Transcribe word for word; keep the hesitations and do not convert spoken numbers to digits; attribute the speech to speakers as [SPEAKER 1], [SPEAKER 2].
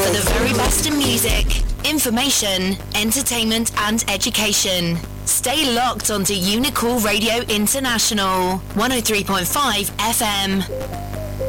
[SPEAKER 1] For the very best in music, information, entertainment and education. Stay locked onto Unicool Radio International, one oh three point five F M.